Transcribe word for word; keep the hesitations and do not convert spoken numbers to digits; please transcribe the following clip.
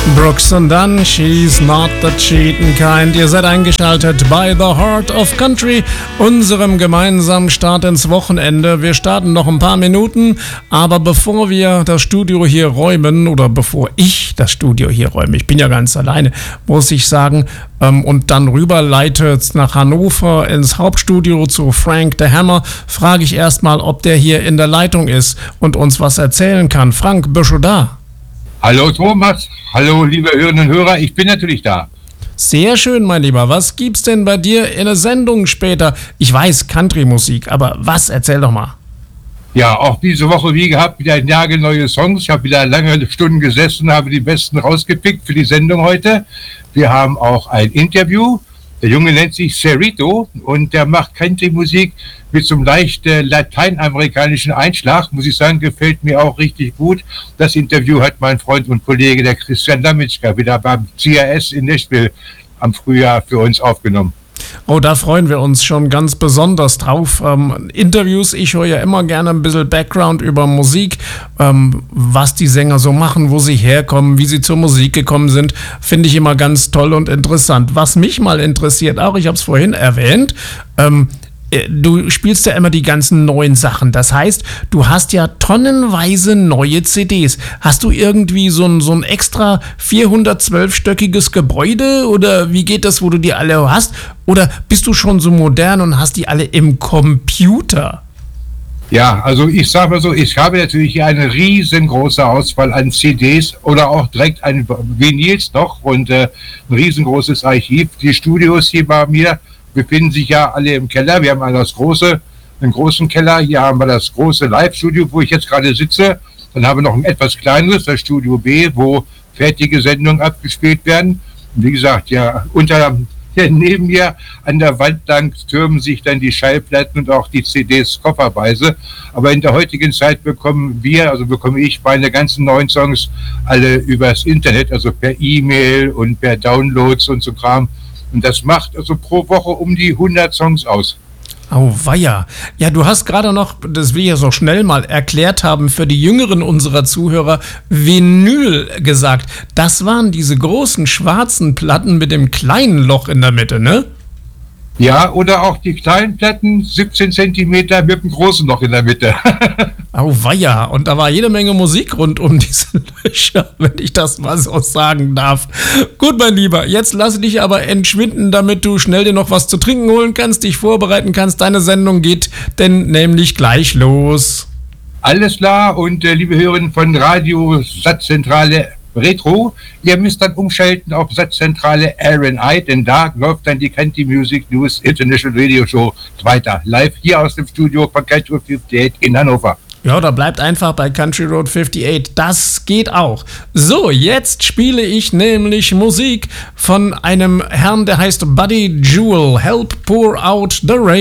Brooks and Dunn, She's Not the Cheatin' Kind. Ihr seid eingeschaltet bei The Heart of Country, unserem gemeinsamen Start ins Wochenende. Wir starten noch ein paar Minuten, aber bevor wir das Studio hier räumen, oder bevor ich das Studio hier räume, ich bin ja ganz alleine, muss ich sagen, ähm, und dann rüberleite nach Hannover ins Hauptstudio zu Frank the Hammer, frage ich erstmal, ob der hier in der Leitung ist und uns was erzählen kann. Frank, bist du da? Hallo Thomas, hallo liebe Hörerinnen und Hörer, ich bin natürlich da. Sehr schön, mein Lieber. Was gibt's denn bei dir in der Sendung später? Ich weiß, Country-Musik, aber was? Erzähl doch mal. Ja, auch diese Woche wie gehabt, wieder nagelneue Songs. Ich habe wieder lange Stunden gesessen, habe die besten rausgepickt für die Sendung heute. Wir haben auch ein Interview. Der Junge nennt sich Cerrito und der macht Country-Musik mit so einem leicht äh, lateinamerikanischen Einschlag. Muss ich sagen, gefällt mir auch richtig gut. Das Interview hat mein Freund und Kollege, der Christian Damitschka, wieder beim C R S in Nashville am Frühjahr für uns aufgenommen. Oh, da freuen wir uns schon ganz besonders drauf. Ähm, Interviews, ich höre ja immer gerne ein bisschen Background über Musik, ähm, was die Sänger so machen, wo sie herkommen, wie sie zur Musik gekommen sind, finde ich immer ganz toll und interessant. Was mich mal interessiert, auch ich habe es vorhin erwähnt, ähm, du spielst ja immer die ganzen neuen Sachen. Das heißt, du hast ja tonnenweise neue C Ds. Hast du irgendwie so ein, so ein extra vierhundertzwölf-stöckiges Gebäude oder wie geht das, wo du die alle hast? Oder bist du schon so modern und hast die alle im Computer? Ja, also ich sage mal so, ich habe natürlich hier eine riesengroße Auswahl an C Ds oder auch direkt an Vinyls noch und äh, ein riesengroßes Archiv. Die Studios hier bei mir befinden sich ja alle im Keller. Wir haben also das große, einen großen Keller. Hier haben wir das große Live-Studio, wo ich jetzt gerade sitze. Dann haben wir noch ein etwas kleineres, das Studio B, wo fertige Sendungen abgespielt werden. Und wie gesagt, ja, unter ja, neben mir an der Wand lang türmen sich dann die Schallplatten und auch die C Ds kofferweise. Aber in der heutigen Zeit bekommen wir, also bekomme ich meine ganzen neuen Songs alle übers Internet, also per E-Mail und per Downloads und so Kram. Und das macht also pro Woche um die hundert Songs aus. Oh weia. Ja, du hast gerade noch, das will ich ja so schnell mal erklärt haben, für die Jüngeren unserer Zuhörer, Vinyl gesagt. Das waren diese großen schwarzen Platten mit dem kleinen Loch in der Mitte, ne? Ja, oder auch die kleinen Platten, siebzehn Zentimeter mit einem großen Loch in der Mitte. Oh weia, und da war jede Menge Musik rund um diese Löcher, wenn ich das mal so sagen darf. Gut, mein Lieber, jetzt lasse dich aber entschwinden, damit du schnell dir noch was zu trinken holen kannst, dich vorbereiten kannst. Deine Sendung geht denn nämlich gleich los. Alles klar, und äh, liebe Hörerinnen von Radio Satzzentrale Retro, ihr müsst dann umschalten auf Satzzentrale R N I, denn da läuft dann die Country Music News International Radio Show weiter. Live hier aus dem Studio von Country Road fünfundachtzig in Hannover. Ja, da bleibt einfach bei Country Road fünfundachtzig. Das geht auch. So, jetzt spiele ich nämlich Musik von einem Herrn, der heißt Buddy Jewel. Help pour out the rain.